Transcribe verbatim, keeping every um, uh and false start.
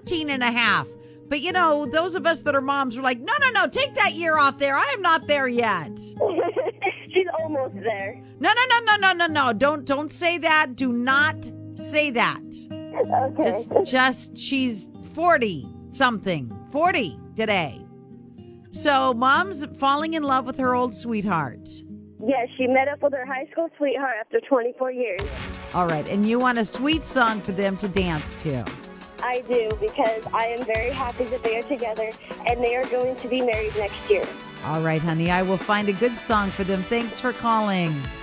thirteen and a half. But, you know, those of us that are moms are like, no, no, no, take that year off there. I am not there yet. She's almost there. No, no, no, no, no, no, no. Don't, don't say that. Do not say that. Okay. Just, just, she's forty something, forty today. So mom's falling in love with her old sweetheart. Yes, she met up with her high school sweetheart after twenty-four years. All right. And you want a sweet song for them to dance to. I do, because I am very happy that they are together and they are going to be married next year. All right, honey. I will find a good song for them. Thanks for calling.